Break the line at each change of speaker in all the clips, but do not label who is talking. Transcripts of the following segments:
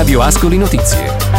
Radio Ascoli Notizie.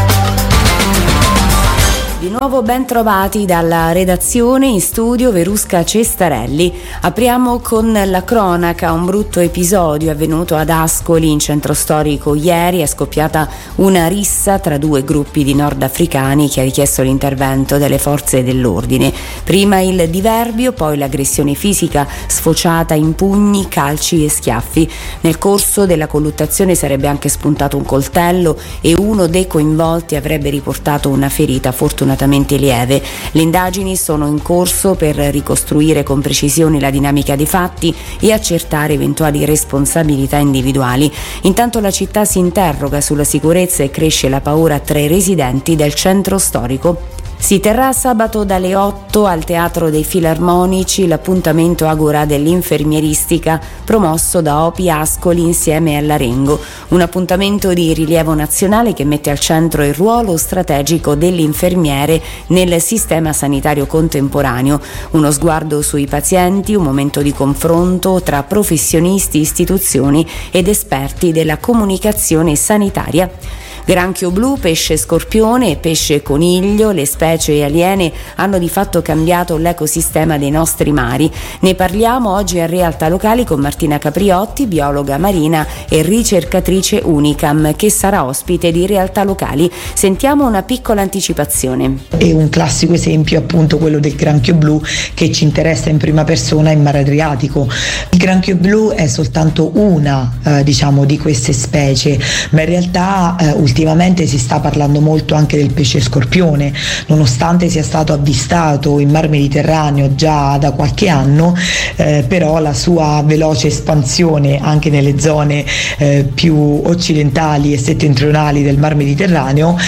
Di nuovo ben trovati dalla redazione, in studio Verusca Cestarelli. Apriamo con la cronaca. Un brutto episodio avvenuto ad Ascoli, in centro storico. Ieri è scoppiata una rissa tra due gruppi di nordafricani che ha richiesto l'intervento delle forze dell'ordine. Prima il diverbio, poi l'aggressione fisica sfociata in pugni, calci e schiaffi. Nel corso della colluttazione sarebbe anche spuntato un coltello e uno dei coinvolti avrebbe riportato una ferita fortunatamente lieve. Le indagini sono in corso per ricostruire con precisione la dinamica dei fatti e accertare eventuali responsabilità individuali. Intanto la città si interroga sulla sicurezza e cresce la paura tra i residenti del centro storico. Si terrà sabato dalle 8 al Teatro dei Filarmonici l'appuntamento Agorà dell'infermieristica promosso da Opi Ascoli insieme all'Arengo, un appuntamento di rilievo nazionale che mette al centro il ruolo strategico dell'infermiere nel sistema sanitario contemporaneo, uno sguardo sui pazienti, un momento di confronto tra professionisti, istituzioni ed esperti della comunicazione sanitaria. Granchio blu, pesce scorpione e pesce coniglio, le specie aliene hanno di fatto cambiato l'ecosistema dei nostri mari. Ne parliamo oggi a Realtà Locali con Martina Capriotti, biologa marina e ricercatrice Unicam, che sarà ospite di Realtà Locali. Sentiamo una piccola anticipazione.
È un classico esempio appunto quello del granchio blu che ci interessa in prima persona in mare Adriatico. Il granchio blu è soltanto una di queste specie, ma in realtà ultimamente si sta parlando molto anche del pesce scorpione, nonostante sia stato avvistato in Mar Mediterraneo già da qualche anno, però la sua veloce espansione anche nelle zone più occidentali e settentrionali del Mar Mediterraneo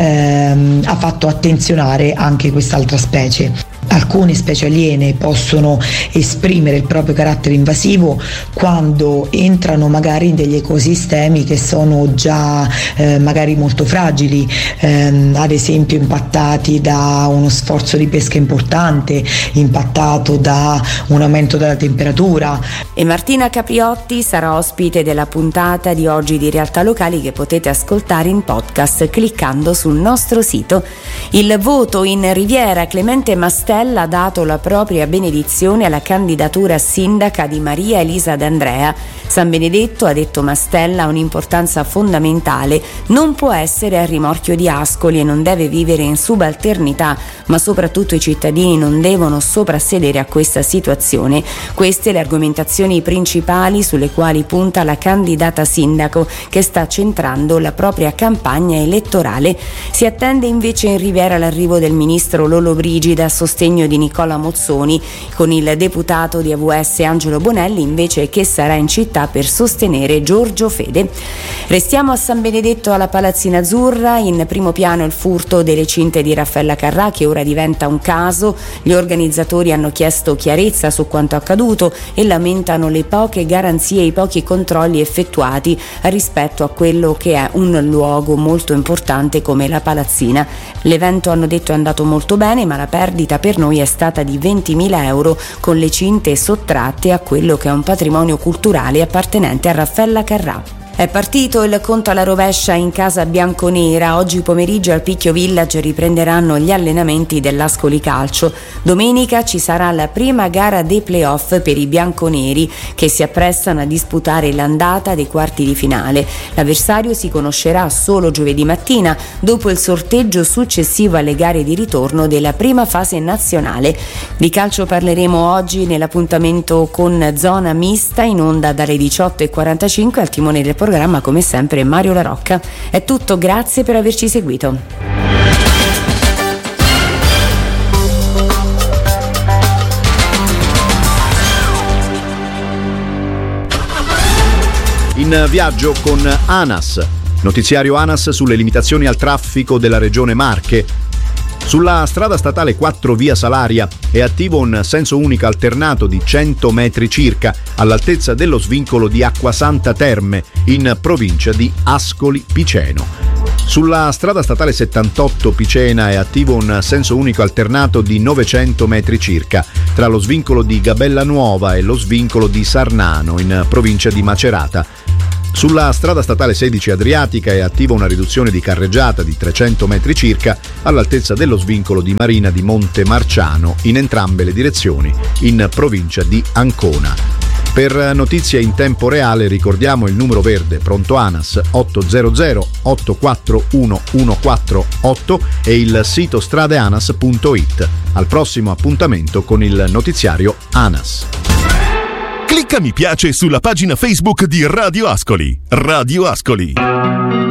ha fatto attenzionare anche quest'altra specie. Alcune specie aliene possono esprimere il proprio carattere invasivo quando entrano magari in degli ecosistemi che sono già magari molto fragili, ad esempio impattati da uno sforzo di pesca importante, impattato da un aumento della temperatura.
E Martina Capriotti sarà ospite della puntata di oggi di Realtà Locali, che potete ascoltare in podcast cliccando sul nostro sito. Il voto in Riviera. Clemente Mastella ha dato la propria benedizione alla candidatura sindaca di Maria Elisa D'Andrea. San Benedetto, ha detto Mastella, ha un'importanza fondamentale, non può essere a rimorchio di Ascoli e non deve vivere in subalternità, ma soprattutto i cittadini non devono soprassedere a questa situazione. Queste le argomentazioni principali sulle quali punta la candidata sindaco, che sta centrando la propria campagna elettorale. Si attende invece in Riviera l'arrivo del ministro Lollobrigida a sostegno di Nicola Mozzoni, con il deputato di AVS Angelo Bonelli invece che sarà in città per sostenere Giorgio Fede. Restiamo a San Benedetto, alla Palazzina Azzurra. In primo piano il furto delle cinte di Raffaella Carrà, che ora diventa un caso. Gli organizzatori hanno chiesto chiarezza su quanto accaduto e lamentano le poche garanzie e i pochi controlli effettuati rispetto a quello che è un luogo molto importante come la Palazzina. L'evento, hanno detto, è andato molto bene, ma la perdita per noi è stata di 20.000 euro, con le cinte sottratte a quello che è un patrimonio culturale appartenente a Raffaella Carrà. È partito il conto alla rovescia in casa bianconera. Oggi pomeriggio al Picchio Village riprenderanno gli allenamenti dell'Ascoli Calcio. Domenica ci sarà la prima gara dei playoff per i bianconeri, che si apprestano a disputare l'andata dei quarti di finale. L'avversario si conoscerà solo giovedì mattina, dopo il sorteggio successivo alle gare di ritorno della prima fase nazionale. Di calcio parleremo oggi nell'appuntamento con Zona Mista, in onda dalle 18:45. Al timone del programma, come sempre, Mario La Rocca. È tutto, grazie per averci seguito.
In viaggio con ANAS, notiziario ANAS sulle limitazioni al traffico della regione Marche. Sulla strada statale 4 via Salaria è attivo un senso unico alternato di 100 metri circa all'altezza dello svincolo di Acquasanta Terme in provincia di Ascoli Piceno. Sulla strada statale 78 Picena è attivo un senso unico alternato di 900 metri circa tra lo svincolo di Gabella Nuova e lo svincolo di Sarnano in provincia di Macerata. Sulla strada statale 16 Adriatica è attiva una riduzione di carreggiata di 300 metri circa all'altezza dello svincolo di Marina di Monte Marciano in entrambe le direzioni in provincia di Ancona. Per notizie in tempo reale ricordiamo il numero verde pronto ANAS 800 841 148 e il sito stradeanas.it. Al prossimo appuntamento con il notiziario ANAS.
Clicca mi piace sulla pagina Facebook di Radio Ascoli. Radio Ascoli.